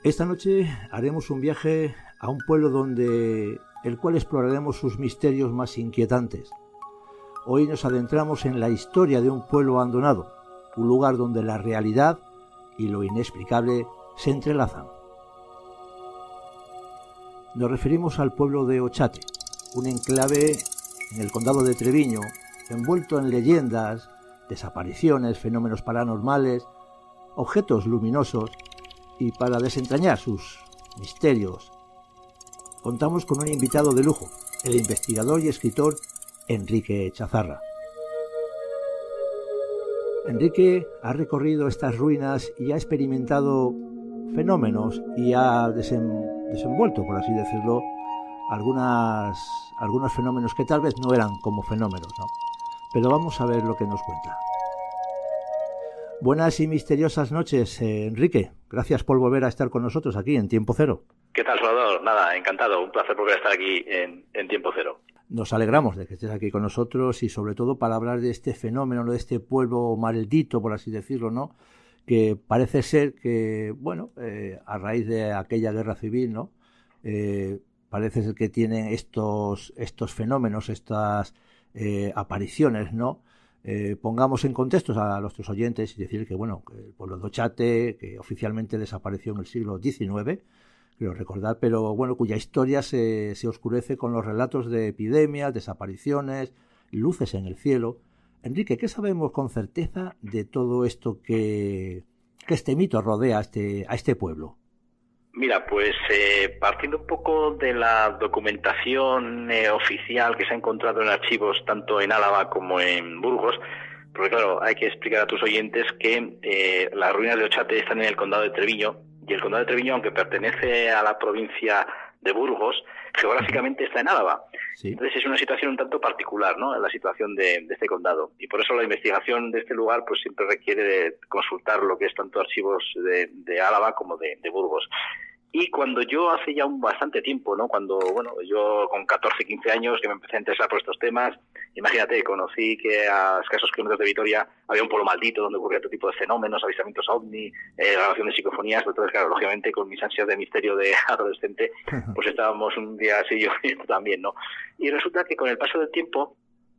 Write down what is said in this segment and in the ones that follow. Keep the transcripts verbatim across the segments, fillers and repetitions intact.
Esta noche haremos un viaje a un pueblo donde el cual exploraremos sus misterios más inquietantes. Hoy nos adentramos en la historia de un pueblo abandonado, un lugar donde la realidad y lo inexplicable se entrelazan. Nos referimos al pueblo de Ochate, un enclave en el condado de Treviño, envuelto en leyendas, desapariciones, fenómenos paranormales, objetos luminosos, y para desentrañar sus misterios contamos con un invitado de lujo, el investigador y escritor Enrique Chazarra. Enrique ha recorrido estas ruinas y ha experimentado fenómenos y ha desen, desenvuelto, por así decirlo, algunas, algunos fenómenos que tal vez no eran como fenómenos, ¿no? Pero vamos a ver lo que nos cuenta. Buenas y misteriosas noches, eh, Enrique. Gracias por volver a estar con nosotros aquí en Tiempo Cero. ¿Qué tal, Salvador? Nada, encantado. Un placer volver a estar aquí en, en Tiempo Cero. Nos alegramos de que estés aquí con nosotros y sobre todo para hablar de este fenómeno, de este pueblo maldito, por así decirlo, ¿no? Que parece ser que, bueno, eh, a raíz de aquella guerra civil, ¿no? Eh, parece ser que tienen estos, estos fenómenos, estas eh, apariciones, ¿no? Eh, pongamos en contexto a nuestros oyentes y decir que, bueno, que el pueblo de Ochate, que oficialmente desapareció en el siglo diecinueve, creo recordar, pero bueno, cuya historia se, se oscurece con los relatos de epidemias, desapariciones, luces en el cielo. Enrique, ¿qué sabemos con certeza de todo esto que, que este mito rodea a este, a este pueblo? Mira, pues eh, partiendo un poco de la documentación eh, oficial que se ha encontrado en archivos tanto en Álava como en Burgos, porque claro, hay que explicar a tus oyentes que eh, las ruinas de Ochate están en el condado de Treviño, y el condado de Treviño, aunque pertenece a la provincia de Burgos, geográficamente está en Álava. Sí. Entonces es una situación un tanto particular, ¿no?, en la situación de, de este condado. Y por eso la investigación de este lugar pues siempre requiere de consultar lo que es tanto archivos de, de Álava como de, de Burgos. Y cuando yo hace ya un bastante tiempo, ¿no?, cuando, bueno, yo con catorce, quince años que me empecé a interesar por estos temas, imagínate, conocí que a escasos kilómetros de Vitoria había un pueblo maldito donde ocurría otro tipo de fenómenos, avistamientos ovni, eh, grabación de psicofonías. Entonces, claro, lógicamente con mis ansias de misterio de adolescente, pues estábamos un día así yo también, ¿no? Y resulta que con el paso del tiempo,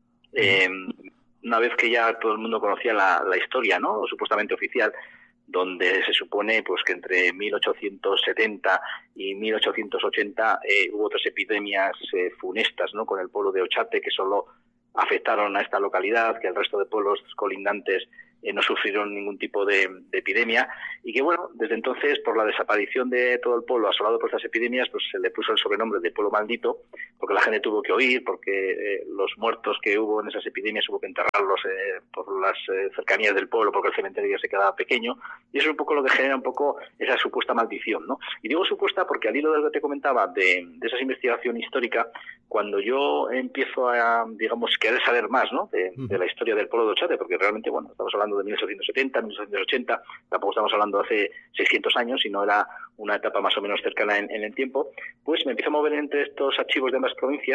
eh, una vez que ya todo el mundo conocía la, la historia, ¿no?, supuestamente oficial, donde se supone pues que entre mil ochocientos setenta y mil ochocientos ochenta eh, hubo otras epidemias eh, funestas, ¿no?, con el pueblo de Ochate, que solo afectaron a esta localidad, que el resto de pueblos colindantes eh, no sufrieron ningún tipo de, de epidemia, y que bueno, desde entonces, por la desaparición de todo el pueblo asolado por estas epidemias, pues se le puso el sobrenombre de pueblo maldito, porque la gente tuvo que huir, porque eh, los muertos que hubo en esas epidemias hubo que enterrarlos eh, por las eh, cercanías del pueblo, porque el cementerio se quedaba pequeño, y eso es un poco lo que genera un poco esa supuesta maldición, ¿no? Y digo supuesta porque al hilo de lo que te comentaba de, de esa investigación histórica, cuando yo empiezo a, digamos, querer saber más, ¿no?, de, de la historia del pueblo de Ochate, porque realmente, bueno, estamos hablando de mil ochocientos setenta, mil ochocientos ochenta, tampoco estamos hablando de hace seiscientos años, sino era una etapa más o menos cercana en, en el tiempo, pues me empiezo a mover entre estos archivos de ambas provincias.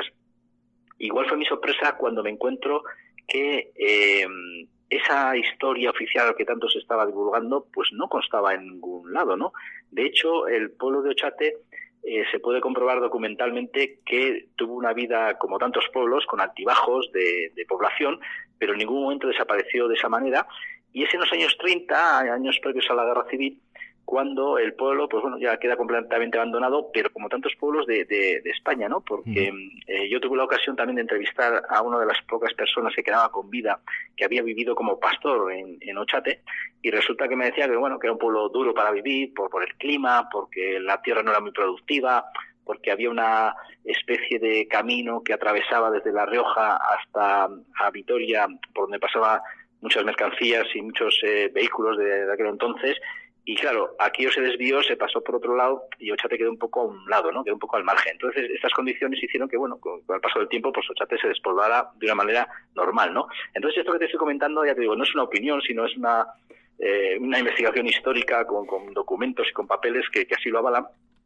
Igual fue mi sorpresa cuando me encuentro que eh, esa historia oficial que tanto se estaba divulgando, pues no constaba en ningún lado, ¿no? De hecho, el pueblo de Ochate eh, se puede comprobar documentalmente que tuvo una vida como tantos pueblos, con altibajos de, de población, pero en ningún momento desapareció de esa manera. Y es en los años treinta, años previos a la guerra civil, cuando el pueblo, pues bueno, ya queda completamente abandonado, pero como tantos pueblos de, de, de España, ¿no? Porque mm. eh, yo tuve la ocasión también de entrevistar a una de las pocas personas que quedaba con vida, que había vivido como pastor en, en Ochate, y resulta que me decía que, bueno, que era un pueblo duro para vivir, por, por el clima, porque la tierra no era muy productiva, porque había una especie de camino que atravesaba desde La Rioja hasta a Vitoria, por donde pasaba muchas mercancías y muchos eh, vehículos de, de aquel entonces. Y claro, aquello se desvió, se pasó por otro lado y Ochate quedó un poco a un lado, ¿no? Quedó un poco al margen. Entonces, estas condiciones hicieron que, bueno, con, con el paso del tiempo, pues Ochate se despoblara de una manera normal, ¿no? Entonces, esto que te estoy comentando, ya te digo, no es una opinión, sino es una, eh, una investigación histórica con, con documentos y con papeles que, que así lo avalan.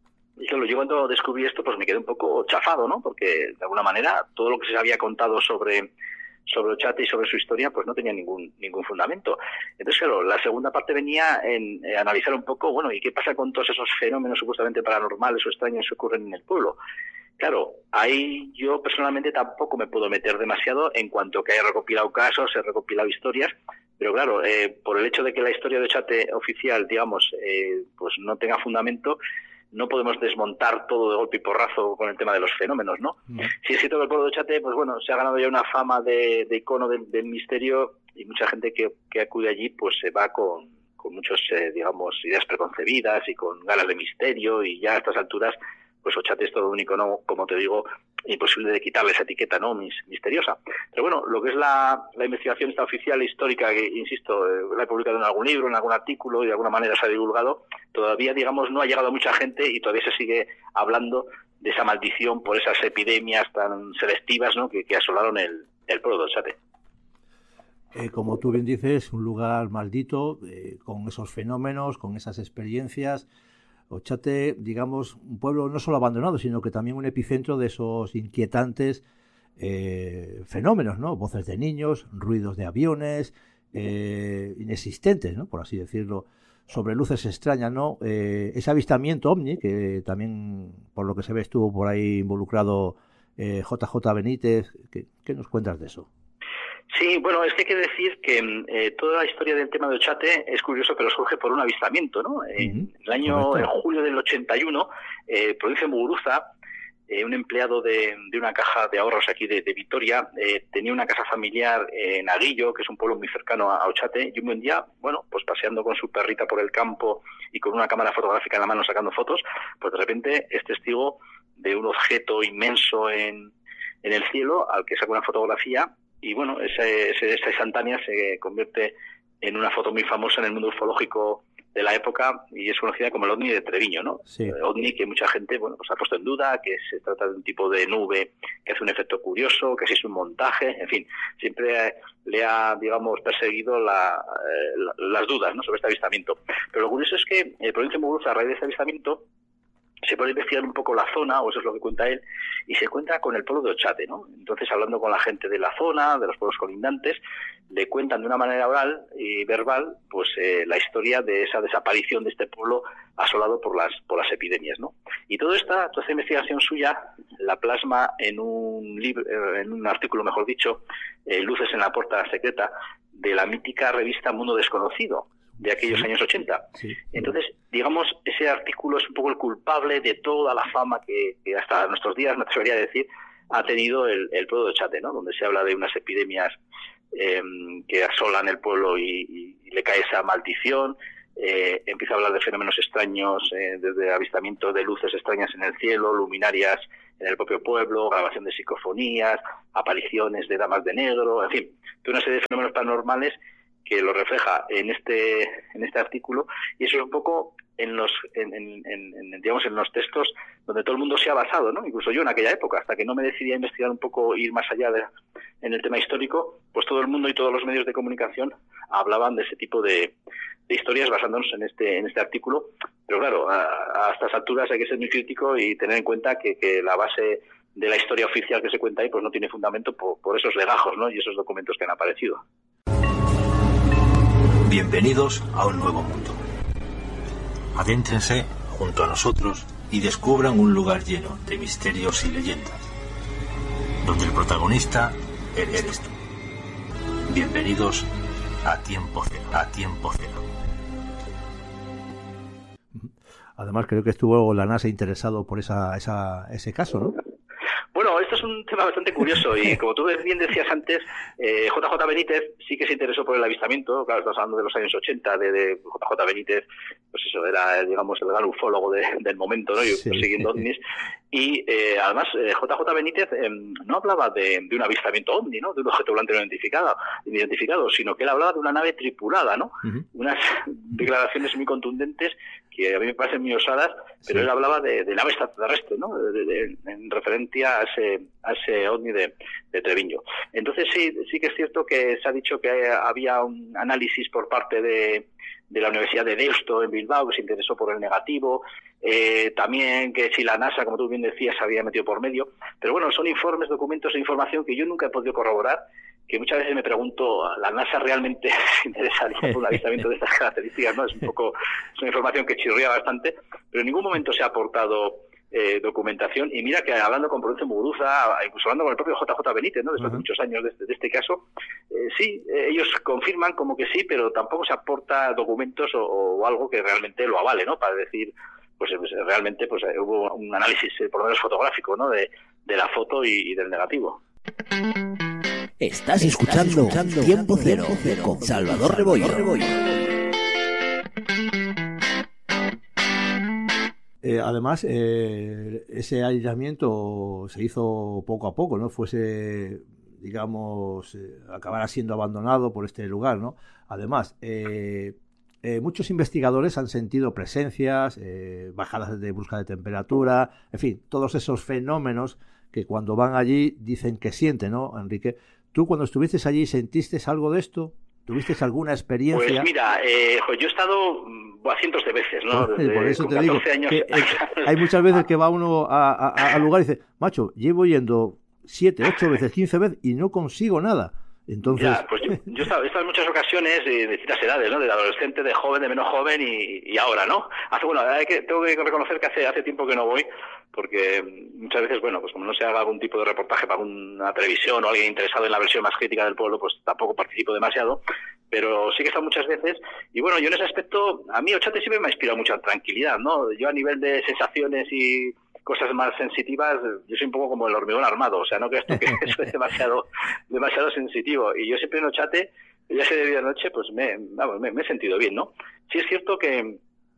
Y claro, yo cuando descubrí esto, pues me quedé un poco chafado, ¿no? Porque, de alguna manera, todo lo que se había contado sobre sobre Ochate y sobre su historia, pues no tenía ningún ningún fundamento. Entonces, claro, la segunda parte venía en eh, analizar un poco, bueno, ¿y qué pasa con todos esos fenómenos supuestamente paranormales o extraños que ocurren en el pueblo? Claro, ahí yo personalmente tampoco me puedo meter demasiado en cuanto que he recopilado casos, he recopilado historias, pero claro, eh, por el hecho de que la historia de Ochate oficial, digamos, eh, pues no tenga fundamento, no podemos desmontar todo de golpe y porrazo con el tema de los fenómenos, ¿no? Mm. Si es cierto que el pueblo de Ochate, pues bueno, se ha ganado ya una fama de, de icono del, del misterio, y mucha gente que, que acude allí pues se va con, con muchos, eh, digamos, ideas preconcebidas y con ganas de misterio, y ya a estas alturas pues Ochate es todo un icono, como te digo, imposible de quitarle esa etiqueta, ¿no?, Mis, misteriosa. Pero bueno, lo que es la, la investigación esta oficial histórica, que insisto, eh, la he publicado en algún libro, en algún artículo, y de alguna manera se ha divulgado, todavía, digamos, no ha llegado a mucha gente, y todavía se sigue hablando de esa maldición por esas epidemias tan selectivas, ¿no?, que, que asolaron el, el pueblo de Ochate. Eh, como tú bien dices, un lugar maldito, eh, con esos fenómenos, con esas experiencias. Ochate, digamos, un pueblo no solo abandonado, sino que también un epicentro de esos inquietantes eh, fenómenos, ¿no? Voces de niños, ruidos de aviones, eh, inexistentes, ¿no?, por así decirlo, sobre luces extrañas, ¿no? Eh, ese avistamiento ovni, que también, por lo que se ve, estuvo por ahí involucrado eh, J J Benítez. ¿Qué, ¿Qué nos cuentas de eso? Sí, bueno, es que hay que decir que eh, toda la historia del tema de Ochate es curioso, pero surge por un avistamiento, ¿no? En uh-huh. el año, Correcto. en julio del ochenta y uno, eh, provincia de Muguruza, eh, un empleado de, de una caja de ahorros aquí de, de Vitoria, eh, tenía una casa familiar en Aguillo, que es un pueblo muy cercano a Ochate, y un buen día, bueno, pues paseando con su perrita por el campo y con una cámara fotográfica en la mano sacando fotos, pues de repente es testigo de un objeto inmenso en, en el cielo al que saca una fotografía. Y bueno, esa, esa instantánea se convierte en una foto muy famosa en el mundo ufológico de la época, y es conocida como el ovni de Treviño, ¿no? Sí. El ovni que mucha gente, bueno, pues ha puesto en duda, que se trata de un tipo de nube que hace un efecto curioso, que si es un montaje, en fin, siempre le ha, digamos, perseguido la, la, las dudas, ¿no?, sobre este avistamiento. Pero lo curioso es que el provincia de Muguruza, a raíz de este avistamiento, se puede investigar un poco la zona, o eso es lo que cuenta él, y se encuentra con el pueblo de Ochate, ¿no? Entonces, hablando con la gente de la zona, de los pueblos colindantes, le cuentan de una manera oral y verbal, pues eh, la historia de esa desaparición de este pueblo asolado por las por las epidemias, ¿no? Y todo esta, toda esta investigación suya la plasma en un libro, en un artículo, mejor dicho, eh, Luces en la puerta secreta, de la mítica revista Mundo Desconocido, de aquellos sí. años ochenta. Sí. Entonces, digamos, ese artículo es un poco el culpable de toda la fama que, que hasta nuestros días, me atrevería a decir, ha tenido el, el pueblo de Ochate, ¿no?, donde se habla de unas epidemias eh, que asolan el pueblo y, y, y le cae esa maldición. Eh, empieza a hablar de fenómenos extraños, eh, desde avistamiento de luces extrañas en el cielo, luminarias en el propio pueblo, grabación de psicofonías, apariciones de damas de negro, en fin, de una serie de fenómenos paranormales que lo refleja en este en este artículo, y eso es un poco en los en, en, en, digamos en los textos donde todo el mundo se ha basado, ¿no? Incluso yo en aquella época, hasta que no me decidí a investigar un poco, ir más allá de, en el tema histórico, pues todo el mundo y todos los medios de comunicación hablaban de ese tipo de, de historias basándonos en este en este artículo. Pero claro, a, a estas alturas hay que ser muy crítico y tener en cuenta que, que la base de la historia oficial que se cuenta ahí pues no tiene fundamento por, por esos legajos, ¿no?, y esos documentos que han aparecido. Bienvenidos a un nuevo mundo. Adéntrense junto a nosotros y descubran un lugar lleno de misterios y leyendas, donde el protagonista eres tú. Bienvenidos a Tiempo Cero. A Tiempo Cero. Además, creo que estuvo la NASA interesado por esa, esa ese caso, ¿no? Bueno, esto es un tema bastante curioso y como tú bien decías antes, eh, J J Benítez sí que se interesó por el avistamiento. Claro, estamos hablando de los años ochenta, de, de J J Benítez, pues eso, era, digamos, el gran ufólogo de, del momento, ¿no?, y sí. persiguiendo ovnis. Y eh, además, eh, J J Benítez eh, no hablaba de, de un avistamiento ovni, ¿no?, de un objeto volante no identificado, identificado, sino que él hablaba de una nave tripulada, ¿no? Uh-huh. Unas declaraciones muy contundentes que a mí me parecen muy osadas, pero sí. él hablaba de, de nave extraterrestre, ¿no?, de, de, en referencia a ese, a ese ovni de, de Treviño. Entonces sí, sí que es cierto que se ha dicho que había un análisis por parte de, de la Universidad de Deusto en Bilbao, que se interesó por el negativo, eh, también que si la NASA, como tú bien decías, se había metido por medio, pero bueno, son informes, documentos de información que yo nunca he podido corroborar, que muchas veces me pregunto, ¿la NASA realmente se interesaría por un avistamiento de estas características? ¿No? Es un poco, es una información que chirría bastante, pero en ningún momento se ha aportado eh, documentación. Y mira que hablando con Prudencio Muguruza, incluso hablando con el propio J J Benítez, ¿no? Después uh-huh. de muchos años de este, de este caso, eh, sí, eh, ellos confirman como que sí, pero tampoco se aporta documentos o, o algo que realmente lo avale, ¿no? Para decir, pues, pues realmente pues hubo un análisis, eh, por lo menos fotográfico, ¿no? De, de la foto y, y del negativo. Estás escuchando, Estás escuchando Tiempo Cero, Cero con Salvador Rebollo. Eh, además, eh, ese aislamiento se hizo poco a poco, ¿no? Fuese, digamos, eh, acabara siendo abandonado por este lugar, ¿no? Además, eh, eh, muchos investigadores han sentido presencias, eh, bajadas de brusca de temperatura, en fin, todos esos fenómenos que cuando van allí dicen que sienten, ¿no, Enrique? ¿Tú cuando estuviste allí sentiste algo de esto? ¿Tuviste alguna experiencia? Pues mira, eh, yo he estado a cientos de veces, ¿no? Desde, por eso te digo, años... que hay muchas veces que va uno al lugar y dice, macho, llevo yendo siete, ocho veces, quince veces y no consigo nada. Entonces... Ya, pues yo, yo he estado en muchas ocasiones de, de distintas edades, ¿no? De adolescente, de joven, de menos joven y, y ahora, ¿no? Hace, bueno, hay que, tengo que reconocer que hace, hace tiempo que no voy, porque muchas veces, bueno, pues como no se haga algún tipo de reportaje para una televisión o alguien interesado en la versión más crítica del pueblo, pues tampoco participo demasiado, pero sí que he estado muchas veces, y bueno, yo en ese aspecto, a mí Ochate siempre me ha inspirado mucha tranquilidad, ¿no? Yo a nivel de sensaciones y cosas más sensitivas, yo soy un poco como el hormigón armado, o sea, no creas tú que eso es demasiado, demasiado sensitivo, y yo siempre en Ochate, ya sé de día a noche, pues me, vamos, me, me he sentido bien, ¿no? Sí es cierto que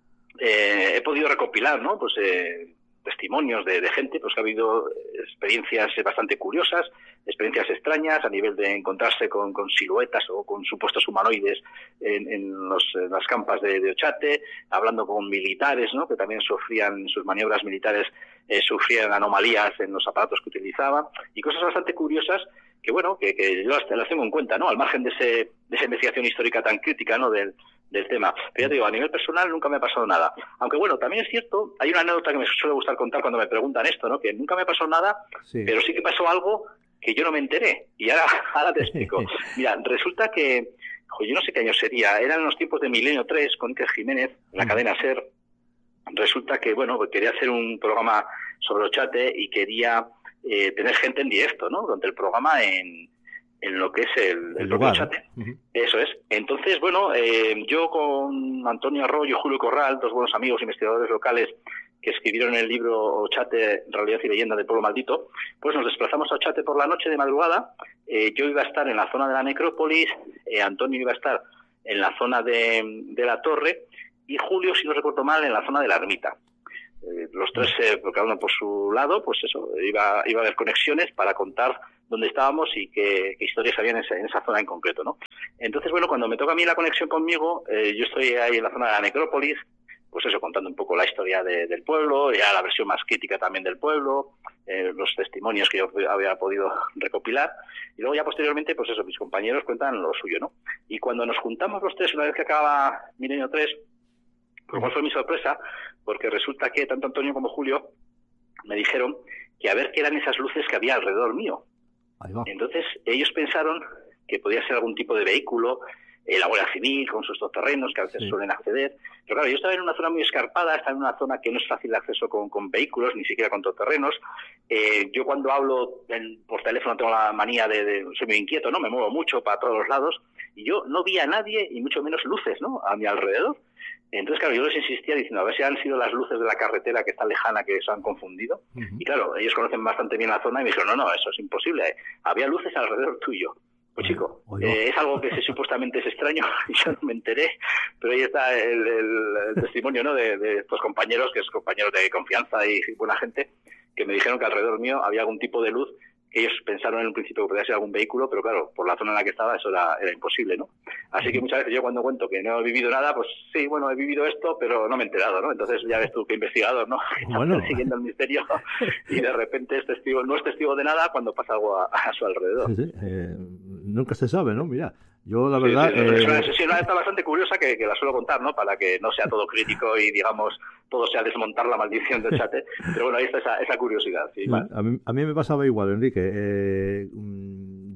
eh, he podido recopilar, ¿no? Pues eh, testimonios de, de gente pues que ha habido experiencias bastante curiosas, experiencias extrañas a nivel de encontrarse con, con siluetas o con supuestos humanoides en, en, los, en las campas de, de Ochate, hablando con militares, ¿no? Que también sufrían sus maniobras militares, eh, sufrían anomalías en los aparatos que utilizaban y cosas bastante curiosas que bueno, que, que yo las, las tengo en cuenta, ¿no? Al margen de ese de esa investigación histórica tan crítica, ¿no? Del, del tema. Pero ya te digo, a nivel personal nunca me ha pasado nada. Aunque bueno, también es cierto, hay una anécdota que me suele gustar contar cuando me preguntan esto, ¿no? Que nunca me pasó nada, sí. Pero sí que pasó algo que yo no me enteré. Y ahora, ahora te explico. Mira, resulta que, jo, yo no sé qué año sería, eran los tiempos de Milenio tres con Iker Jiménez, en la cadena SER. Resulta que, bueno, quería hacer un programa sobre Ochate y quería eh, tener gente en directo, ¿no? Durante el programa en, en lo que es el, el propio Ochate. Uh-huh. Eso es. Entonces, bueno, eh, yo con Antonio Arroyo y Julio Corral, dos buenos amigos investigadores locales que escribieron el libro Ochate, Realidad y Leyenda del Pueblo Maldito, pues nos desplazamos a Ochate por la noche de madrugada. Eh, yo iba a estar en la zona de la necrópolis, eh, Antonio iba a estar en la zona de, de la torre y Julio, si no recuerdo mal, en la zona de la ermita. Eh, los tres, eh, cada uno por su lado, pues eso, iba, iba a haber conexiones para contar dónde estábamos y qué, qué historias había en esa, en esa zona en concreto, ¿no? Entonces, bueno, cuando me toca a mí la conexión conmigo, eh, yo estoy ahí en la zona de la necrópolis, pues eso, contando un poco la historia de, del pueblo, ya la versión más crítica también del pueblo, eh, los testimonios que yo había podido recopilar, y luego ya posteriormente, pues eso, mis compañeros cuentan lo suyo, ¿no? Y cuando nos juntamos los tres, una vez que acaba Milenio tres, pues cuál fue mi sorpresa, porque resulta que tanto Antonio como Julio me dijeron que a ver qué eran esas luces que había alrededor mío. Entonces ellos pensaron que podía ser algún tipo de vehículo, eh, la Guardia Civil con sus terrenos que a veces sí. suelen acceder, pero claro, yo estaba en una zona muy escarpada, estaba en una zona que no es fácil de acceso con, con vehículos, ni siquiera con todoterrenos. Eh, yo cuando hablo en, por teléfono tengo la manía de, de, soy muy inquieto, ¿no? Me muevo mucho para todos los lados, y yo no vi a nadie, y mucho menos luces, ¿no? A mi alrededor. Entonces, claro, yo les insistía diciendo, a ver si han sido las luces de la carretera que está lejana que se han confundido. Uh-huh. Y claro, ellos conocen bastante bien la zona y me dijeron, no, no, eso es imposible. Había luces alrededor tuyo. Pues chico, eh, es algo que se, supuestamente es extraño y yo no me enteré, pero ahí está el, el, el testimonio, ¿no? de, de estos compañeros, que es compañeros de confianza y buena gente, que me dijeron que alrededor mío había algún tipo de luz que ellos pensaron en un principio que podía ser algún vehículo, pero claro, por la zona en la que estaba eso era, era imposible, ¿no? Así que muchas veces yo cuando cuento que no he vivido nada, pues sí, bueno, he vivido esto, pero no me he enterado, ¿no? Entonces ya ves tú que investigador, ¿no? Bueno. Está persiguiendo el misterio y de repente es testigo, no es testigo de nada cuando pasa algo a, a su alrededor. Sí, sí. Eh, nunca se sabe, ¿no? Mira, yo la verdad... Sí, sí, eh... es una, es una está bastante curiosa que, que la suelo contar, ¿no? Para que no sea todo crítico y, digamos, todo sea desmontar la maldición del Ochate. Pero bueno, ahí está esa, esa curiosidad. Sí, a, mí, a mí me pasaba igual, Enrique. Eh,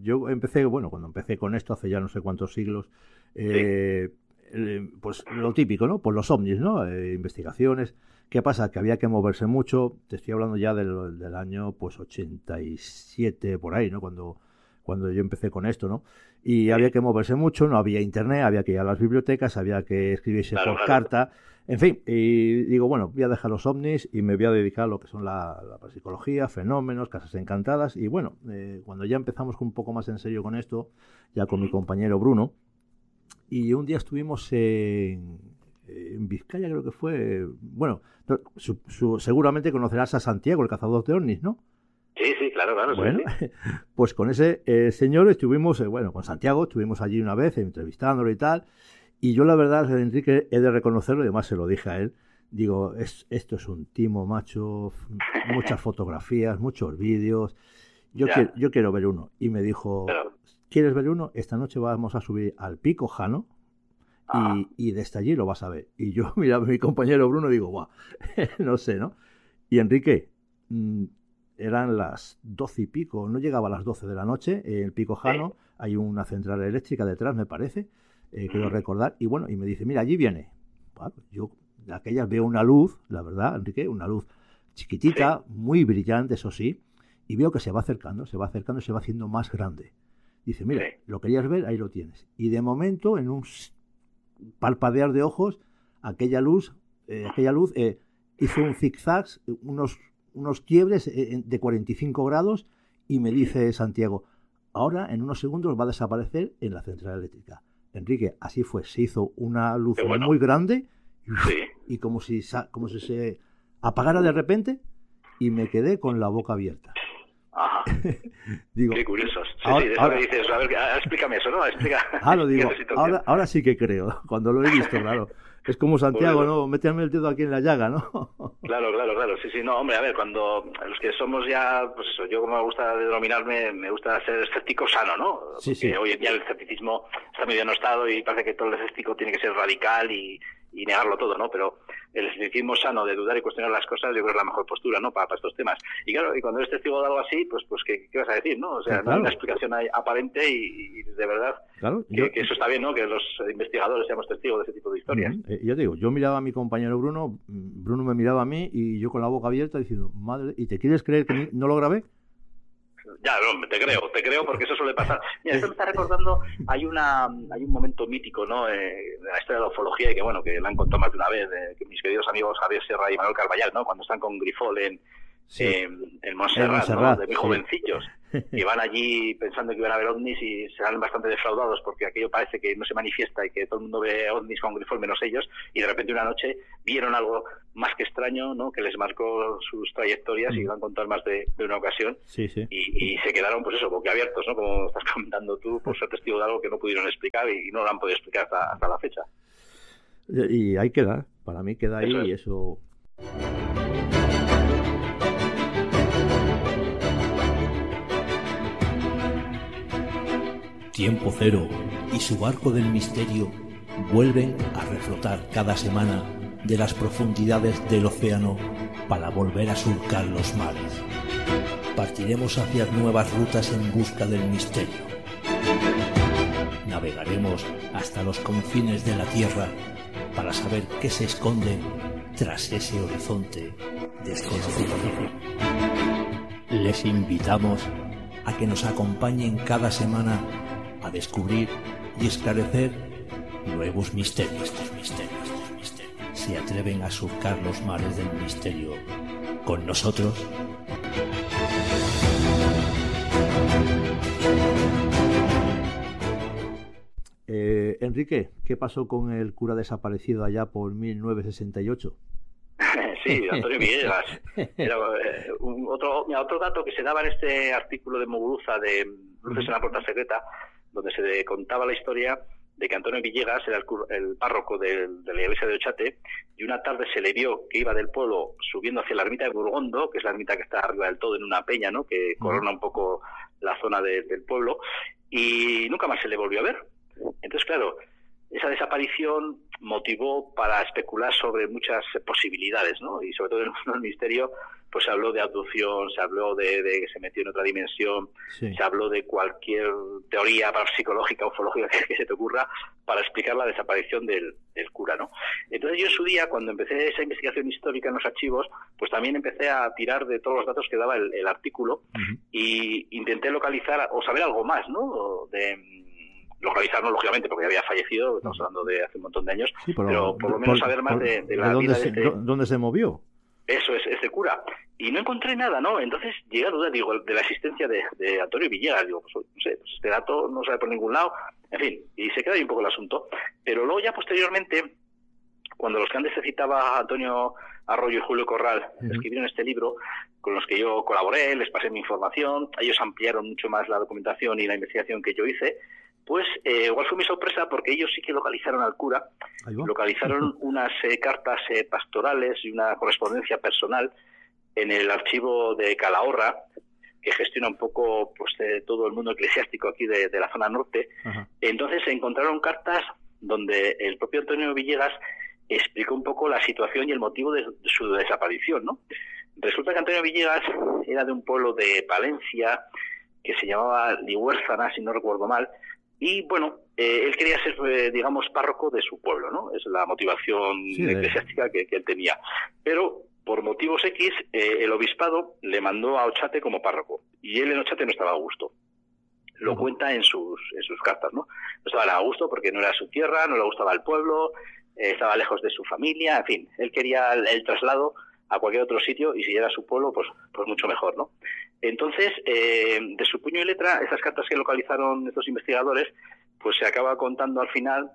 yo empecé, bueno, cuando empecé con esto hace ya no sé cuántos siglos, eh, sí. eh, pues lo típico, ¿no? Pues los ovnis, ¿no? Eh, investigaciones. ¿Qué pasa? Que había que moverse mucho. Te estoy hablando ya del, del año pues ochenta y siete, por ahí, ¿no? Cuando, cuando yo empecé con esto, ¿no? Y había que moverse mucho, no había internet, había que ir a las bibliotecas, había que escribirse claro, por claro. carta. En fin, y digo, bueno, voy a dejar los ovnis y me voy a dedicar a lo que son la, la parapsicología, fenómenos, casas encantadas. Y bueno, eh, cuando ya empezamos un poco más en serio con esto, ya con mi compañero Bruno, y un día estuvimos en, en Vizcaya, creo que fue, bueno, su, su, seguramente conocerás a Santiago, el cazador de ovnis, ¿no? Sí, sí, claro, claro. Bueno, sí, sí. Pues con ese eh, señor estuvimos, eh, bueno, con Santiago, estuvimos allí una vez entrevistándolo y tal. Y yo la verdad, Enrique, he de reconocerlo, y además se lo dije a él, digo, es, esto es un timo, macho, muchas fotografías, muchos vídeos, yo, quiero, yo quiero ver uno. Y me dijo, Pero... ¿quieres ver uno? Esta noche vamos a subir al Pico Jano y, y desde allí lo vas a ver. Y yo miraba a mi compañero Bruno y digo, guau, no sé, ¿no? Y Enrique, mmm, eran las doce y pico, no llegaba a las doce de la noche, en el Pico Jano, ¿Sí? Hay una central eléctrica detrás, me parece, eh, quiero recordar, y bueno, y me dice, mira, allí viene. Bueno, yo de aquellas veo una luz, la verdad, Enrique, una luz chiquitita, sí. muy brillante, eso sí, y veo que se va acercando, se va acercando, se va haciendo más grande. Dice, mira, sí. lo querías ver, ahí lo tienes. Y de momento, en un palpadear de ojos, aquella luz, eh, aquella luz eh, hizo un zigzag, unos, unos quiebres eh, de cuarenta y cinco grados, y me dice Santiago, ahora en unos segundos va a desaparecer en la central eléctrica. Enrique, así fue, se hizo una luz bueno. muy grande y, uf, sí. y como si como si se apagara de repente y me quedé con la boca abierta. Ajá. Digo, qué curiosos. Sí, ahora, sí, de ahora, eso dices, a ver, explícame eso, ¿no? Explica. Ah, lo digo, ahora, ahora sí que creo, cuando lo he visto, claro. Es como Santiago, bueno, ¿no? Méteme el dedo aquí en la llaga, ¿no? Claro, claro, claro. Sí, sí, no, hombre, a ver, cuando los que somos ya, pues eso, yo como me gusta denominarme, me gusta ser escéptico sano, ¿no? Sí, Porque sí. hoy en día el escepticismo está muy denostado y parece que todo el escéptico tiene que ser radical y, y negarlo todo, ¿no? Pero el escepticismo sano de dudar y cuestionar las cosas, yo creo que es la mejor postura, ¿no? Para, para estos temas. Y claro, y cuando eres testigo de algo así, pues, pues ¿qué, qué vas a decir, no? O sea, sí, claro. no hay una explicación aparente y, y de verdad claro, que, yo... que eso está bien, ¿no? Que los investigadores seamos testigos de ese tipo de historias. Uh-huh. Eh, yo te digo, yo miraba a mi compañero Bruno, Bruno me miraba a mí y yo con la boca abierta diciendo, madre, ¿y te quieres creer que no lo grabé? Ya, no, te creo, te creo porque eso suele pasar. Mira, esto me está recordando, hay una hay un momento mítico, ¿no? Eh, de la historia de la ufología y que, bueno, que la han contado más de una vez, eh, que mis queridos amigos Javier Sierra y Manuel Carballal, ¿no? Cuando están con Grifol en, sí. eh, en Montserrat, Montserrat, ¿no? De muy sí. jovencillos. Y van allí pensando que iban a ver ovnis y se salen bastante defraudados porque aquello parece que no se manifiesta y que todo el mundo ve ovnis con Grifol menos ellos, y de repente una noche vieron algo más que extraño, ¿no? Que les marcó sus trayectorias y lo han contado más de, de una ocasión sí, sí. Y, y se quedaron, pues eso, boquiabiertos, ¿no? Como estás comentando tú, por ser testigo de algo que no pudieron explicar y, y no lo han podido explicar hasta, hasta la fecha. Y ahí queda, para mí queda ahí eso es. Y eso... Tiempo Cero y su barco del misterio vuelven a reflotar cada semana de las profundidades del océano para volver a surcar los mares. Partiremos hacia nuevas rutas en busca del misterio. Navegaremos hasta los confines de la Tierra para saber qué se esconde tras ese horizonte desconocido. Les invitamos a que nos acompañen cada semana a descubrir y esclarecer nuevos misterios, estos misterios, estos misterios. ¿Se atreven a surcar los mares del misterio con nosotros? Eh, Enrique, ¿qué pasó con el cura desaparecido allá por mil novecientos sesenta y ocho? Sí, Antonio Villegas. Era, eh, un, otro, mira, otro dato que se daba en este artículo de Muguruza de Luces en la Puerta Secreta, donde se contaba la historia de que Antonio Villegas era el, el párroco de, de la iglesia de Ochate, y una tarde se le vio que iba del pueblo subiendo hacia la ermita de Burgondo, que es la ermita que está arriba del todo en una peña, ¿no? Que corona un poco la zona de, del pueblo, y nunca más se le volvió a ver. Entonces, claro, esa desaparición motivó para especular sobre muchas posibilidades, ¿no? Y sobre todo en el misterio, pues se habló de abducción, se habló de, de que se metió en otra dimensión, sí. se habló de cualquier teoría parapsicológica o ufológica que, que se te ocurra para explicar la desaparición del, del cura, ¿no? Entonces yo en su día, cuando empecé esa investigación histórica en los archivos, pues también empecé a tirar de todos los datos que daba el, el artículo uh-huh. y intenté localizar o saber algo más, ¿no? De localizarlo, lógicamente, porque había fallecido, estamos hablando de hace un montón de años, sí, pero, pero por lo menos por, saber más por, de, de la de vida se, de este... ¿Dónde se movió? Eso es, ese cura. Y no encontré nada, ¿no? Entonces llegué a dudar, digo, de la existencia de, de Antonio Villegas. Digo, pues no sé, pues este dato no sale por ningún lado. En fin, y se queda ahí un poco el asunto. Pero luego ya posteriormente, cuando los que antes se citaba Antonio Arroyo y Julio Corral uh-huh. escribieron este libro, con los que yo colaboré, les pasé mi información, ellos ampliaron mucho más la documentación y la investigación que yo hice, pues eh, igual fue mi sorpresa porque ellos sí que localizaron al cura, localizaron unas eh, cartas eh, pastorales y una correspondencia personal en el archivo de Calahorra, que gestiona un poco pues eh, todo el mundo eclesiástico aquí de, de la zona norte. Ajá. Entonces se encontraron cartas donde el propio Antonio Villegas explicó un poco la situación y el motivo de, de su desaparición, ¿no? Resulta que Antonio Villegas era de un pueblo de Palencia que se llamaba Lihuérzana, si no recuerdo mal, y bueno, eh, él quería ser, eh, digamos, párroco de su pueblo, ¿no? Es la motivación sí, eclesiástica que, que él tenía. Pero por motivos X, eh, el obispado le mandó a Ochate como párroco, y él en Ochate no estaba a gusto. Lo uh-huh. cuenta en sus en sus cartas, ¿no? No estaba a gusto porque no era su tierra, no le gustaba el pueblo, eh, estaba lejos de su familia, en fin, él quería el, el traslado a cualquier otro sitio, y si era su pueblo, pues pues mucho mejor, ¿no? Entonces, eh, de su puño y letra, esas cartas que localizaron estos investigadores, pues se acaba contando al final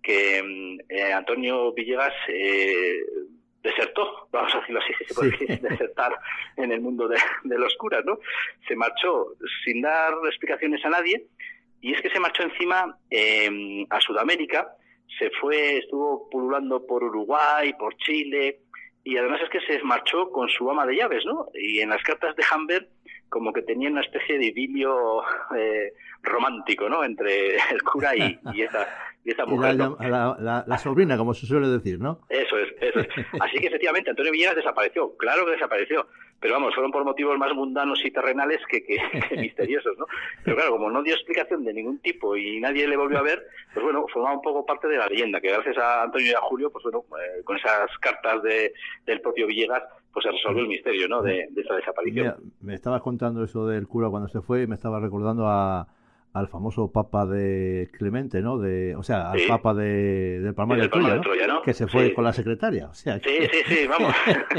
que eh, Antonio Villegas eh, desertó, vamos a decirlo así, si se puede sí. decir, desertar en el mundo de, de los curas, ¿no? Se marchó sin dar explicaciones a nadie, y es que se marchó encima eh, a Sudamérica, se fue, estuvo pululando por Uruguay, por Chile, y además es que se marchó con su ama de llaves, ¿no? Y en las cartas de Humbert como que tenía una especie de idilio eh, romántico, ¿no? Entre el cura y, y esa y esa mujer, la, ¿no? la, la, la sobrina, como se suele decir, ¿no? Eso es, eso es. Así que efectivamente Antonio Villegas desapareció, claro que desapareció, pero vamos, fueron por motivos más mundanos y terrenales que, que, que misteriosos, ¿no? Pero claro, como no dio explicación de ningún tipo y nadie le volvió a ver, pues bueno, formaba un poco parte de la leyenda, que gracias a Antonio y a Julio, pues bueno, eh, con esas cartas de, del propio Villegas, pues se resolvió el misterio, ¿no? De, de esa desaparición. Mira, me estabas contando eso del cura cuando se fue y me estaba recordando a al famoso papa de Clemente, ¿no? De, o sea, al sí. papa de, del Palmar, sí, de, Troya, ¿no? de Troya, ¿no? Que se fue sí. con la secretaria. O sea, que... Sí, sí, sí, vamos.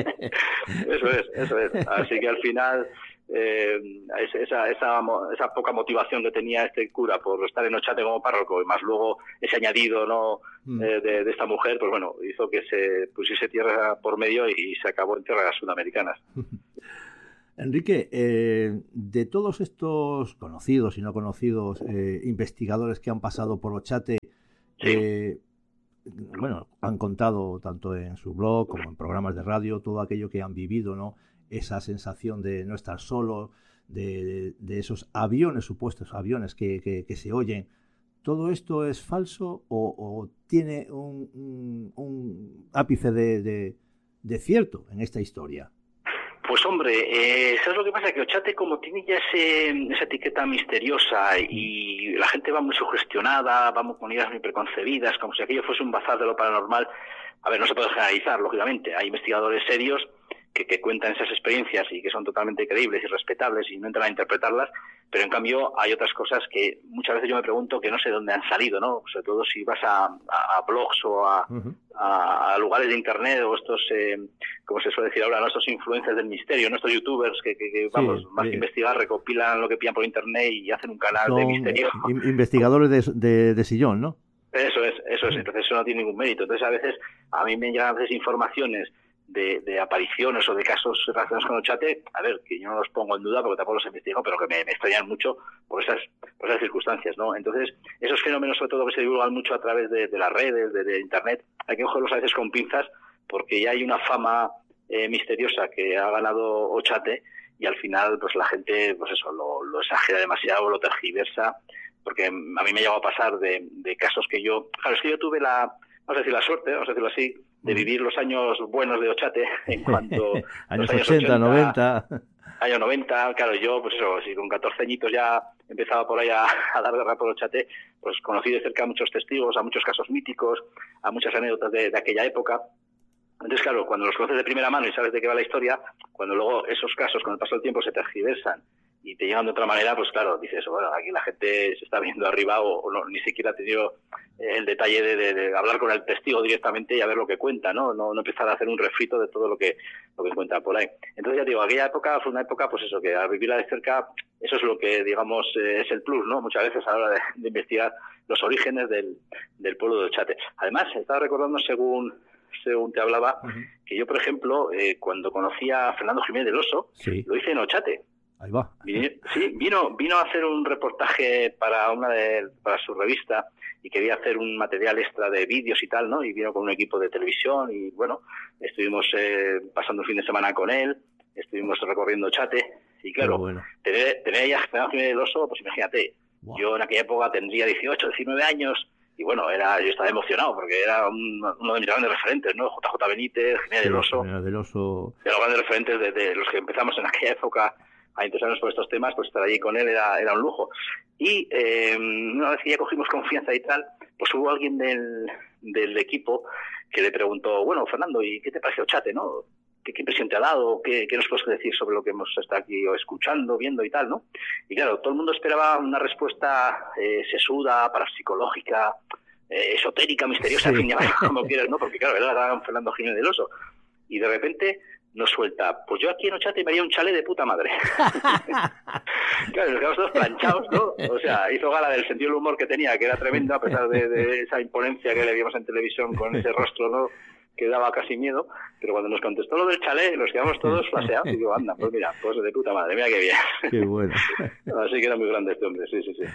Eso es, eso es. Así que al final, eh, esa, esa, esa poca motivación que tenía este cura por estar en Ochate como párroco, y más luego ese añadido, ¿no? Mm. Eh, de, de esta mujer, pues bueno, hizo que se pusiese tierra por medio y se acabó en tierras sudamericanas. Enrique, eh, de todos estos conocidos y no conocidos eh, investigadores que han pasado por Ochate, sí. eh, bueno, han contado tanto en su blog como en programas de radio todo aquello que han vivido, ¿no? Esa sensación de no estar solo, de, de, de esos aviones, supuestos aviones que, que, que se oyen. ¿Todo esto es falso o, o tiene un, un, un ápice de, de, de cierto en esta historia? Pues hombre, eh, ¿sabes lo que pasa? Que Ochate, como tiene ya ese, esa etiqueta misteriosa y la gente va muy sugestionada, va con ideas muy preconcebidas, como si aquello fuese un bazar de lo paranormal. A ver, no se puede generalizar, lógicamente. Hay investigadores serios que, que cuentan esas experiencias y que son totalmente creíbles y respetables y no entran a interpretarlas, pero en cambio hay otras cosas que muchas veces yo me pregunto que no sé dónde han salido, ¿no? Sobre todo si vas a, a, a blogs o a, uh-huh. a, a lugares de internet o estos, eh, como se suele decir ahora, ¿no? Estos influencers del misterio, ¿no? Estos youtubers que, que, que vamos, sí, más sí. que investigar, recopilan lo que pillan por internet y hacen un canal son de misterio. Investigadores de, de, de sillón, ¿no? Eso es, eso es. Entonces eso no tiene ningún mérito. Entonces a veces a mí me llegan a veces informaciones de, de apariciones o de casos relacionados con Ochate, a ver, que yo no los pongo en duda porque tampoco los investigo, pero que me, me extrañan mucho por esas, por esas circunstancias, ¿no? Entonces, esos fenómenos, sobre todo que se divulgan mucho a través de, de las redes, de, de internet, hay que cogerlos a veces con pinzas porque ya hay una fama eh, misteriosa que ha ganado Ochate y al final, pues la gente, pues eso, lo, lo exagera demasiado, lo tergiversa, porque a mí me ha llegado a pasar de, de casos que yo, claro, es que yo tuve la vamos a decir la suerte, vamos a decirlo así, de vivir los años buenos de Ochate en cuanto... años ochenta, noventa... Años noventa, claro, yo, pues eso, si con catorce añitos ya empezaba por ahí a, a dar guerra por Ochate, pues conocí de cerca a muchos testigos, a muchos casos míticos, a muchas anécdotas de, de aquella época. Entonces, claro, cuando los conoces de primera mano y sabes de qué va la historia, cuando luego esos casos, con el paso del tiempo, se tergiversan y te llegan de otra manera, pues claro, dices, bueno, aquí la gente se está viendo arriba o, o no, ni siquiera ha tenido el detalle de, de, de hablar con el testigo directamente y a ver lo que cuenta, ¿no? No, no empezar a hacer un refrito de todo lo que lo que cuenta por ahí. Entonces, ya digo, aquella época fue una época, pues eso, que al vivirla de cerca, eso es lo que, digamos, eh, es el plus, ¿no? Muchas veces a la hora de, de investigar los orígenes del, del pueblo de Ochate. Además, estaba recordando, según según te hablaba, uh-huh. que yo, por ejemplo, eh, cuando conocí a Fernando Jiménez del Oso, sí. lo hice en Ochate. Ahí va. Vino, sí, vino, vino a hacer un reportaje para una de, para su revista y quería hacer un material extra de vídeos y tal, ¿no? Y vino con un equipo de televisión y, bueno, estuvimos eh, pasando un fin de semana con él, estuvimos recorriendo Ochate y, claro, bueno. tener, tener ahí a Fernando Jiménez del Oso, pues imagínate, wow. Yo en aquella época tendría dieciocho, diecinueve años y, bueno, era yo estaba emocionado porque era un, uno de mis grandes referentes, ¿no? J J Benítez, Jiménez sí, del Oso, Jiménez del Oso, de los grandes referentes de, de los que empezamos en aquella época a interesarnos por estos temas, pues estar allí con él era, era un lujo. Y eh, una vez que ya cogimos confianza y tal, pues hubo alguien del, del equipo que le preguntó, bueno, Fernando, ¿y qué te pareció Ochate, no? ¿Qué, qué impresión te ha dado? ¿Qué, ¿Qué nos puedes decir sobre lo que hemos estado aquí escuchando, viendo y tal, no? Y claro, todo el mundo esperaba una respuesta eh, sesuda, parapsicológica, eh, esotérica, misteriosa, sí. como quieras, ¿no? Porque claro, era el gran Fernando Jiménez del Oso. Y de repente nos suelta, pues yo aquí en Ochate me haría un chalet de puta madre. Claro, nos quedamos todos planchados, ¿no? O sea, hizo gala del sentido del humor que tenía, que era tremendo, a pesar de, de esa imponencia que le vimos en televisión con ese rostro, ¿no? Que daba casi miedo, pero cuando nos contestó lo del chalet, nos quedamos todos flaseados y digo, anda, pues mira, pues de puta madre, mira qué bien. Qué bueno. Así que era muy grande este hombre, sí, sí, sí.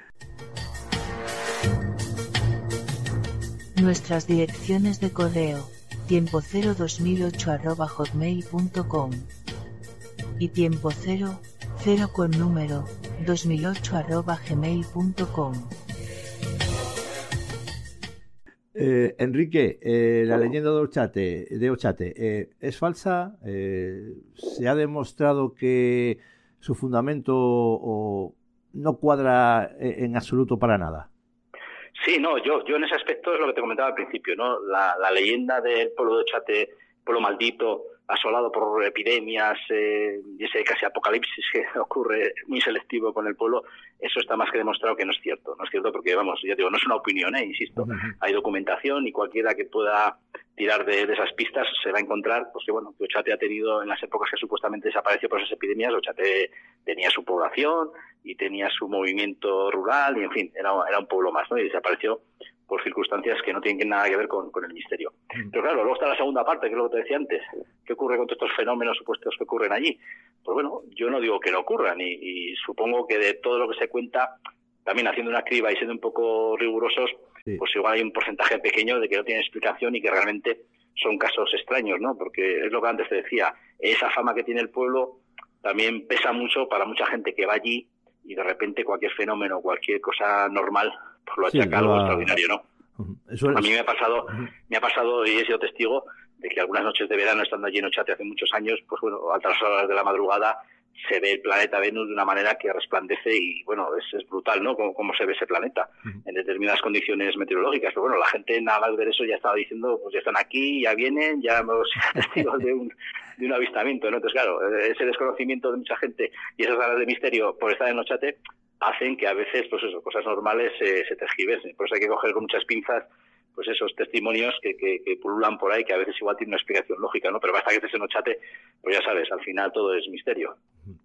Nuestras direcciones de correo: tiempo cero dos mil ocho arroba hotmail punto com y tiempo cero, cero con número, dos mil ocho arroba gmail punto com. Eh, Enrique, eh, la leyenda de Ochate, de Ochate eh, ¿es falsa? Eh, ¿Se ha demostrado que su fundamento o, no cuadra en, en absoluto para nada? Sí, no, yo yo en ese aspecto es lo que te comentaba al principio, ¿no? La, la leyenda del pueblo de Ochate, pueblo maldito, asolado por epidemias eh, y ese casi apocalipsis que ocurre muy selectivo con el pueblo, eso está más que demostrado que no es cierto. No es cierto porque, vamos, ya digo, no es una opinión, ¿eh? Insisto. Uh-huh. Hay documentación y cualquiera que pueda tirar de, de esas pistas se va a encontrar, pues que bueno, que Ochate ha tenido en las épocas que supuestamente desapareció por esas epidemias, Ochate tenía su población y tenía su movimiento rural y, en fin, era, era un pueblo más, ¿no? Y desapareció por circunstancias que no tienen nada que ver con, con el misterio. Pero claro, luego está la segunda parte, que es lo que te decía antes. ¿Qué ocurre con todos estos fenómenos supuestos que ocurren allí? Pues bueno, yo no digo que no ocurran y, y supongo que de todo lo que se cuenta, también haciendo una criba y siendo un poco rigurosos, sí. pues igual hay un porcentaje pequeño de que no tiene explicación y que realmente son casos extraños, ¿no? Porque es lo que antes te decía, esa fama que tiene el pueblo también pesa mucho para mucha gente que va allí y de repente cualquier fenómeno, cualquier cosa normal, pues lo achaca sí, algo va... extraordinario, ¿no? Eso es... A mí me ha pasado, me ha pasado y he sido testigo de que algunas noches de verano, estando allí en Ochate hace muchos años, pues bueno, a altas horas de la madrugada se ve el planeta Venus de una manera que resplandece y bueno, es, es brutal, ¿no? Cómo, cómo se ve ese planeta uh-huh. en determinadas condiciones meteorológicas. Pero bueno, la gente nada más ver eso ya estaba diciendo, pues ya están aquí, ya vienen, ya hemos sido testigos de un, de un avistamiento, ¿no? Entonces claro, ese desconocimiento de mucha gente y esas ganas de misterio por estar en Ochate hacen que a veces, pues eso, cosas normales eh, se tergiversen. Por eso hay que coger con muchas pinzas pues esos testimonios que, que, que pululan por ahí, que a veces igual tienen una explicación lógica, ¿no? Pero basta que estés en Ochate, pues ya sabes, al final todo es misterio.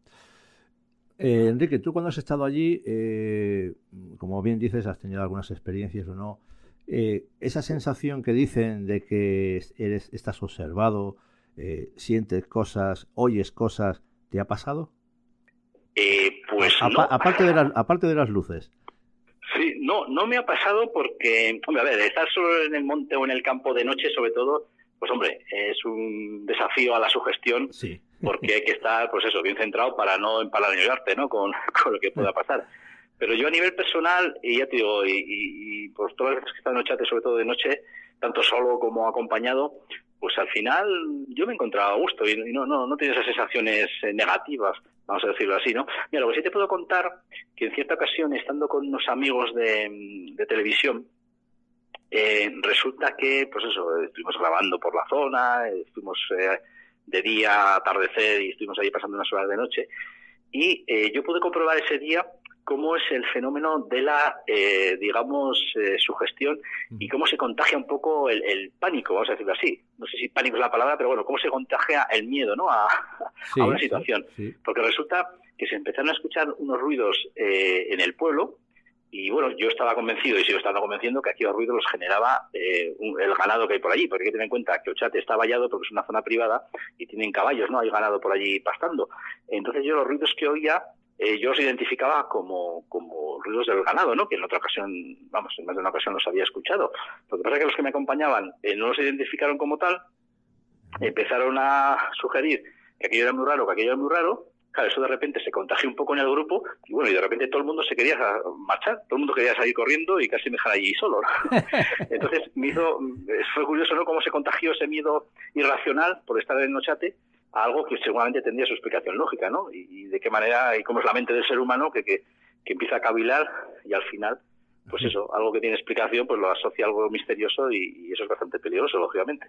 Eh, Enrique, tú cuando has estado allí, eh, como bien dices, has tenido algunas experiencias o no, eh, esa sensación que dicen de que eres, estás observado, eh, sientes cosas, oyes cosas, ¿te ha pasado? Eh, pues a, no. A, aparte, de las, aparte de las luces. Sí, no, no me ha pasado porque, hombre, a ver, estar solo en el monte o en el campo de noche, sobre todo, pues hombre, es un desafío a la sugestión, sí. porque hay que estar, pues eso, bien centrado para no empalañarte, ¿no? Con, con lo que pueda pasar. Pero yo a nivel personal, y ya te digo, y, y, y pues todas las veces que he estado en Ochate, sobre todo de noche, tanto solo como acompañado, pues al final yo me he encontrado a gusto y no no no tiene esas sensaciones negativas, vamos a decirlo así, ¿no? Mira, lo que sí te puedo contar, que en cierta ocasión, estando con unos amigos de, de televisión, eh, resulta que, pues eso, estuvimos grabando por la zona, estuvimos eh, de día, atardecer, y estuvimos ahí pasando unas horas de noche, y eh, yo pude comprobar ese día cómo es el fenómeno de la, eh, digamos, eh, sugestión y cómo se contagia un poco el, el pánico, vamos a decirlo así. No sé si pánico es la palabra, pero bueno, cómo se contagia el miedo, ¿no?, a, sí, a una situación. Sí, sí. Porque resulta que se empezaron a escuchar unos ruidos eh, en el pueblo y, bueno, yo estaba convencido y sigo estando convencido que aquí los ruidos los generaba eh, un, el ganado que hay por allí, porque hay que tener en cuenta que Ochate está vallado porque es una zona privada y tienen caballos, ¿no? Hay ganado por allí pastando. Entonces yo los ruidos que oía, Eh, yo los identificaba como, como ruidos del ganado, ¿no? Que en otra ocasión, vamos, en más de una ocasión los había escuchado. Lo que pasa es que los que me acompañaban eh, no los identificaron como tal, empezaron a sugerir que aquello era muy raro, que aquello era muy raro. Claro, eso de repente se contagió un poco en el grupo y bueno, y de repente todo el mundo se quería marchar, todo el mundo quería salir corriendo y casi me dejar allí solo, ¿no? Entonces me hizo, fue curioso, ¿no?, cómo se contagió ese miedo irracional por estar en Ochate a algo que seguramente tendría su explicación lógica, ¿no? Y, y de qué manera, y cómo es la mente del ser humano que, que, que empieza a cavilar y al final, pues eso, algo que tiene explicación, pues lo asocia a algo misterioso y, y eso es bastante peligroso, lógicamente.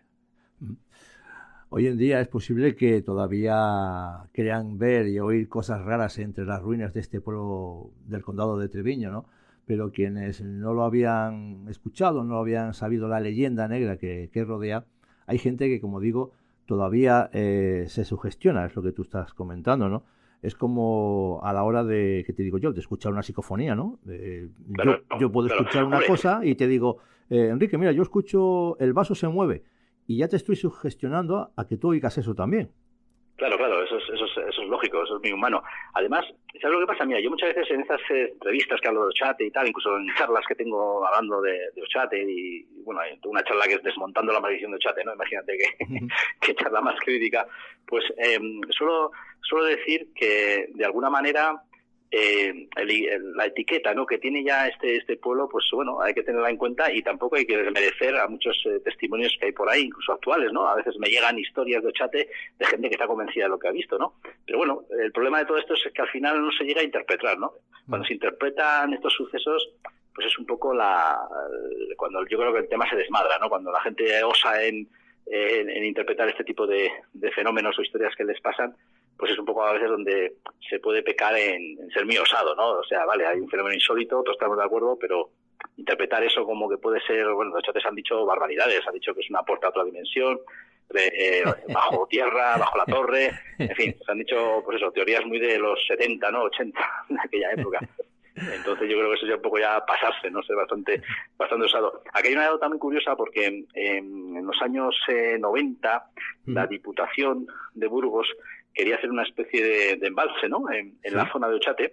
Hoy en día es posible que todavía crean ver y oír cosas raras entre las ruinas de este pueblo del condado de Treviño, ¿no? Pero quienes no lo habían escuchado, no habían sabido la leyenda negra que, que rodea, hay gente que, como digo, todavía eh, se sugestiona, es lo que tú estás comentando, ¿no? Es como a la hora de, ¿qué te digo yo?, de escuchar una psicofonía, ¿no? Eh, claro, yo, yo puedo claro. escuchar una Hombre. cosa y te digo, eh, Enrique, mira, yo escucho el vaso se mueve y ya te estoy sugestionando a que tú oigas eso también. Claro, claro, eso es, eso es, eso es lógico, eso es muy humano. Además, ¿sabes lo que pasa? Mira, yo muchas veces en estas eh, entrevistas que hablo de Ochate y tal, incluso en charlas que tengo hablando de, de Ochate, y, y bueno, hay una charla que es desmontando la maldición de Ochate, ¿no? Imagínate que, que charla más crítica. Pues eh, suelo, suelo decir que, de alguna manera, eh, el, el, la etiqueta, ¿no?, que tiene ya este este pueblo, pues bueno, hay que tenerla en cuenta y tampoco hay que desmerecer a muchos eh, testimonios que hay por ahí, incluso actuales, ¿no? A veces me llegan historias de Ochate de gente que está convencida de lo que ha visto, ¿no? Pero bueno, el problema de todo esto es que al final no se llega a interpretar, ¿no? Cuando se interpretan estos sucesos, pues es un poco la... cuando yo creo que el tema se desmadra, ¿no? Cuando la gente osa en, en, en interpretar este tipo de, de fenómenos o historias que les pasan, pues es un poco a veces donde se puede pecar en, en ser muy osado, ¿no? O sea, vale, hay un fenómeno insólito, todos estamos de acuerdo, pero interpretar eso como que puede ser, bueno, de hecho te han dicho barbaridades, han dicho que es una puerta a otra dimensión, eh, bajo tierra, bajo la torre, en fin, se han dicho, pues eso, teorías muy de los setenta, ¿no?, ochenta, de aquella época. Entonces yo creo que eso ya un poco ya pasarse, no sé, bastante bastante usado. Aquí hay una anécdota muy curiosa porque en, en los años eh, noventa mm. la Diputación de Burgos quería hacer una especie de, de embalse, ¿no?, en, en sí. la zona de Ochate,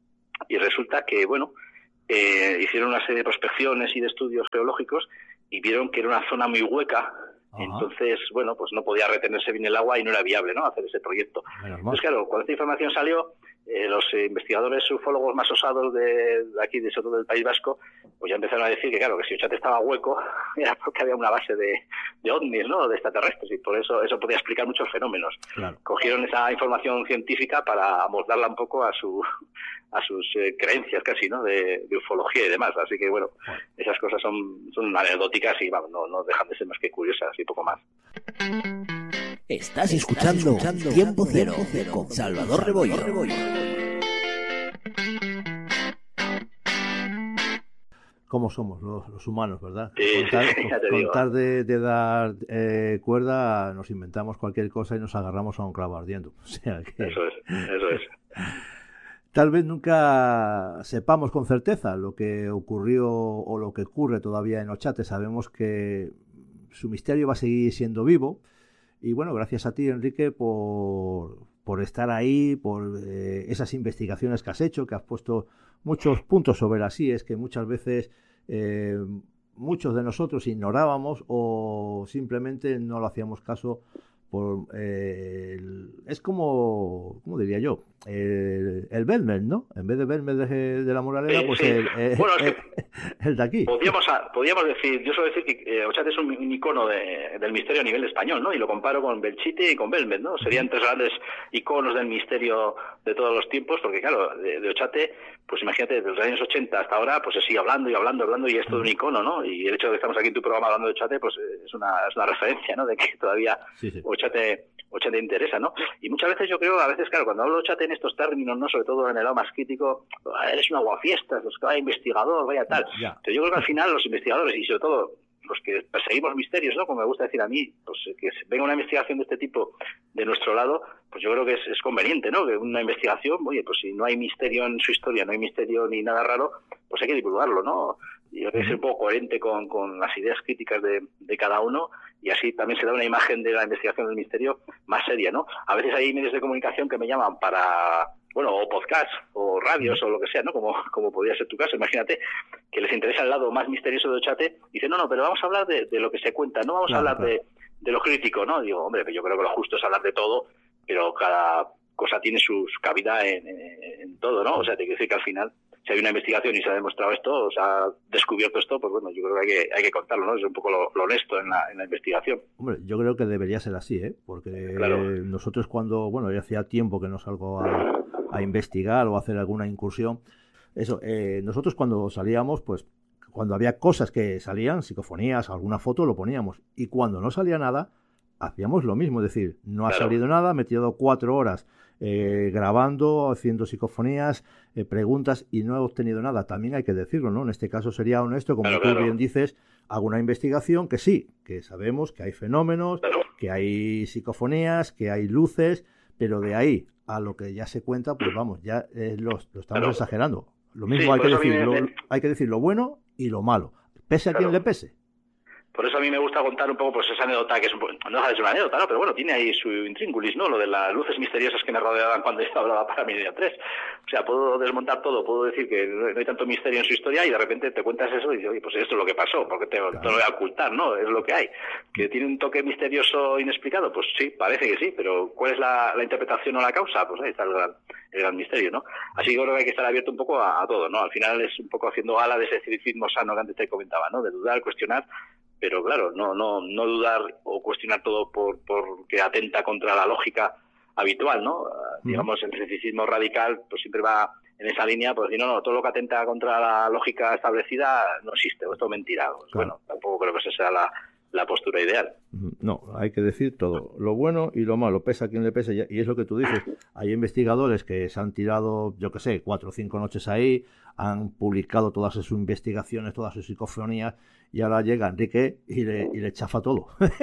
y resulta que, bueno, eh, hicieron una serie de prospecciones y de estudios geológicos y vieron que era una zona muy hueca. Ajá. Entonces, bueno, pues no podía retenerse bien el agua y no era viable, ¿no?, hacer ese proyecto. Entonces, claro, cuando esta información salió, eh, los eh, investigadores ufólogos más osados de, de aquí, de sobre todo del País Vasco, pues ya empezaron a decir que, claro, que si Ochate estaba hueco era porque había una base de, de ovnis, ¿no?, de extraterrestres, y por eso eso podía explicar muchos fenómenos. Claro. Cogieron esa información científica para amoldarla un poco a su a sus eh, creencias casi, ¿no?, de, de ufología y demás. Así que, bueno, bueno, esas cosas son, son anecdóticas y, vamos, no, no dejan de ser más que curiosas y poco más. Estás escuchando, Estás escuchando Tiempo Cero, Cero con Salvador Rebollo. ¿Cómo somos los, los humanos, verdad? Sí, contar sí, ya te contar digo. de, de dar eh, cuerda, nos inventamos cualquier cosa y nos agarramos a un clavo ardiendo. O sea que... Eso es, eso es. Tal vez nunca sepamos con certeza lo que ocurrió o lo que ocurre todavía en Ochate. Sabemos que su misterio va a seguir siendo vivo. Y bueno, gracias a ti, Enrique, por, por estar ahí, por eh, esas investigaciones que has hecho, que has puesto muchos puntos sobre las íes que muchas veces eh, muchos de nosotros ignorábamos o simplemente no lo hacíamos caso por eh, el, es como, ¿cómo diría yo? El, el Belmed, ¿no? En vez de Belmed de, de la Moraleda, sí, pues sí. el, el, bueno, es el, que el de aquí. Podríamos, podríamos decir, yo suelo decir que eh, Ochate es un, un icono de, del misterio a nivel español, ¿no? Y lo comparo con Belchite y con Belmed, ¿no? Serían tres grandes iconos del misterio de todos los tiempos, porque claro, de, de Ochate, pues imagínate, desde los años ochenta hasta ahora, pues se sigue hablando y hablando, hablando, y es todo un icono, ¿no? Y el hecho de que estamos aquí en tu programa hablando de Ochate, pues es una, es una referencia, ¿no? De que todavía sí, sí. Ochate... Ochate interesa, ¿no? Y muchas veces yo creo, a veces, claro, cuando hablo de Ochate en estos términos, ¿no? Sobre todo en el lado más crítico, eres un aguafiestas, los que vaya investigador, vaya tal. Yeah. Pero yo creo que al final los investigadores, y sobre todo los que perseguimos misterios, ¿no? Como me gusta decir a mí, pues que venga una investigación de este tipo de nuestro lado, pues yo creo que es, es conveniente, ¿no? Que una investigación, oye, pues si no hay misterio en su historia, no hay misterio ni nada raro, pues hay que divulgarlo, ¿no? Y hay que ser un poco coherente con, con las ideas críticas de, de cada uno, y así también se da una imagen de la investigación del misterio más seria, ¿no? A veces hay medios de comunicación que me llaman para, bueno, o podcasts, o radios, o lo que sea, ¿no? Como, como podría ser tu caso, imagínate, que les interesa el lado más misterioso de Ochate, y dicen, no, no, pero vamos a hablar de, de lo que se cuenta, no vamos claro, a hablar claro. de, de lo crítico, ¿no? Digo, hombre, yo creo que lo justo es hablar de todo, pero cada cosa tiene su cabida en, en, en todo, ¿no? O sea, te quiero decir que al final, si hay una investigación y se ha demostrado esto, o se ha descubierto esto, pues bueno, yo creo que hay que, hay que contarlo, ¿no? Es un poco lo, lo honesto en la, en la investigación. Hombre, yo creo que debería ser así, ¿eh? Porque claro. nosotros cuando, bueno, ya hacía tiempo que no salgo a, a investigar o a hacer alguna incursión, eso, eh, nosotros cuando salíamos, pues, cuando había cosas que salían, psicofonías, alguna foto, lo poníamos. Y cuando no salía nada, hacíamos lo mismo, es decir, no ha claro. salido nada, me he tirado cuatro horas eh, grabando, haciendo psicofonías, eh, preguntas y no he obtenido nada. También hay que decirlo, ¿no? En este caso sería honesto, como claro, tú claro. bien dices, hago una investigación que sí, que sabemos que hay fenómenos, claro. que hay psicofonías, que hay luces, pero de ahí a lo que ya se cuenta, pues vamos, ya eh, lo, lo estamos claro. exagerando. Lo mismo sí, hay, que decir, me... lo, hay que decir lo bueno y lo malo, pese a claro. quien le pese. Por eso a mí me gusta contar un poco pues esa anécdota, que es un poco, no deja de ser una anécdota, ¿no? Pero bueno, tiene ahí su intríngulis, ¿no? Lo de las luces misteriosas que me rodeaban cuando yo hablaba para Milenio tres. O sea, puedo desmontar todo, puedo decir que no hay tanto misterio en su historia y de repente te cuentas eso y dices, oye, pues esto es lo que pasó, porque te, claro. te lo voy a ocultar, ¿no? Es lo que hay. ¿Que tiene un toque misterioso inexplicado? Pues sí, parece que sí, pero ¿cuál es la, la interpretación o la causa? Pues ahí está el gran, el gran misterio, ¿no? Así que creo que hay que estar abierto un poco a, a todo, ¿no? Al final es un poco haciendo gala de ese cinismo sano que antes te comentaba, ¿no? De dudar, cuestionar, pero claro, no no no dudar o cuestionar todo por porque atenta contra la lógica habitual, ¿no? Mm. Digamos, el escepticismo radical pues siempre va en esa línea, pues decir, no, no, todo lo que atenta contra la lógica establecida no existe, o es todo mentira. Pues, claro. Bueno, tampoco creo que esa sea la, la postura ideal. No, hay que decir todo, lo bueno y lo malo, pesa a quien le pese, y es lo que tú dices, hay investigadores que se han tirado, yo que sé, cuatro o cinco noches ahí, han publicado todas sus investigaciones, todas sus psicofonías, y ahora llega Enrique y le, y le chafa todo.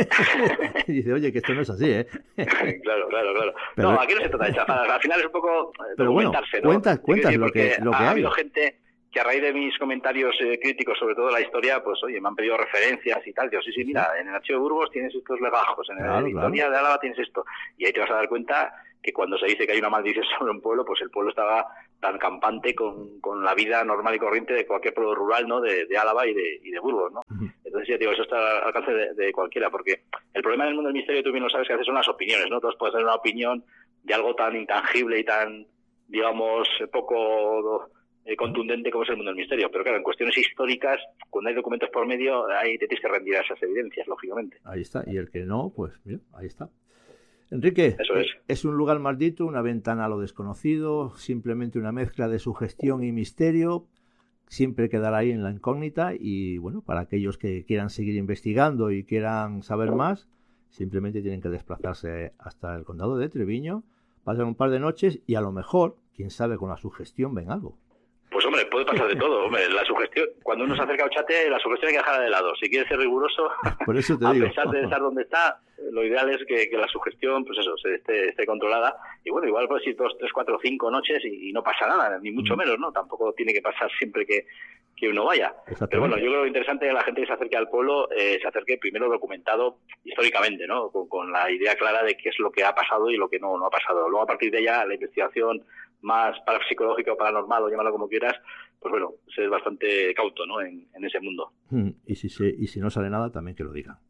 Y dice, oye, que esto no es así, ¿eh? Claro, claro, claro. Pero, no, aquí no se trata de chafar, al final es un poco pero documentarse, bueno, cuentas, ¿no? cuentas decir, lo que, lo que ha hay. Ha habido gente que a raíz de mis comentarios eh, críticos, sobre todo de la historia, pues oye, me han pedido referencias y tal. Yo, sí, sí, mira, en el archivo de Burgos tienes estos legajos, en claro, la historia claro. de Álava tienes esto. Y ahí te vas a dar cuenta que cuando se dice que hay una maldición sobre un pueblo, pues el pueblo estaba tan campante con, con la vida normal y corriente de cualquier pueblo rural, ¿no? De, de Álava y de, y de Burgos, ¿no? Uh-huh. Entonces, ya digo, eso está al alcance de, de cualquiera, porque el problema del mundo del misterio, tú bien lo sabes, que a veces son las opiniones, ¿no? Todos pueden tener una opinión de algo tan intangible y tan, digamos, poco eh, contundente como es el mundo del misterio. Pero claro, en cuestiones históricas, cuando hay documentos por medio, ahí te tienes que rendir a esas evidencias, lógicamente. Ahí está, y el que no, pues mira, ahí está. Enrique, Eso es. es un lugar maldito, una ventana a lo desconocido, simplemente una mezcla de sugestión y misterio, siempre quedará ahí en la incógnita y bueno, para aquellos que quieran seguir investigando y quieran saber más, simplemente tienen que desplazarse hasta el condado de Treviño, pasar un par de noches y a lo mejor, quién sabe, con la sugestión ven algo. Pues hombre, puede pasar de todo, hombre, la sugestión, cuando uno se acerca a Ochate, la sugestión hay que dejarla de lado. Si quieres ser riguroso, por eso te a digo. pesar de estar donde está, lo ideal es que, que la sugestión, pues eso, se esté, esté controlada. Y bueno, igual puedes ir dos, tres, cuatro, cinco noches y, y no pasa nada, ni mucho menos, ¿no? Tampoco tiene que pasar siempre que, que uno vaya. Pero bueno, yo creo que lo interesante es que la gente que se acerque al pueblo, eh, se acerque primero documentado históricamente, ¿no? Con, con la idea clara de qué es lo que ha pasado y lo que no, no ha pasado. Luego, a partir de allá, la investigación más parapsicológica o paranormal, o llámalo como quieras, pues bueno, ser bastante cauto, ¿no? En, en ese mundo. Y si se, y si no sale nada, también que lo digan.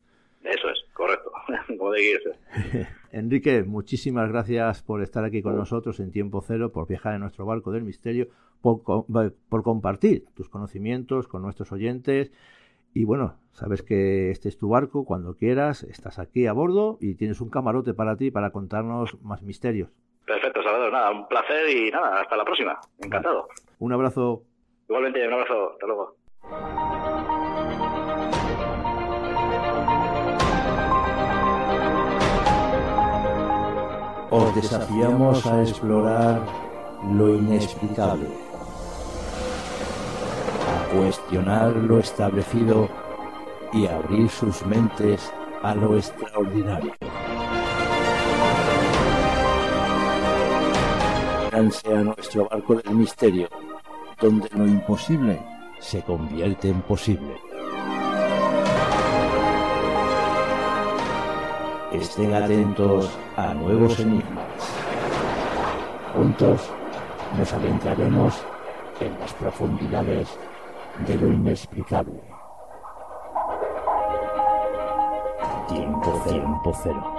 Eso es, correcto, como de irse. Enrique, muchísimas gracias por estar aquí con nosotros en Tiempo Cero, por viajar en nuestro barco del misterio, por, por compartir tus conocimientos con nuestros oyentes. Y bueno, sabes que este es tu barco, cuando quieras, estás aquí a bordo y tienes un camarote para ti para contarnos más misterios. Perfecto, Salvador, nada, un placer y nada, hasta la próxima, encantado. Un abrazo. Igualmente, un abrazo, hasta luego. Os desafiamos a explorar lo inexplicable, a cuestionar lo establecido y a abrir sus mentes a lo extraordinario. Únanse a nuestro barco del misterio, donde lo imposible se convierte en posible. Estén atentos a nuevos enigmas. Juntos nos adentraremos en las profundidades de lo inexplicable. Tiempo cero. Tiempo cero.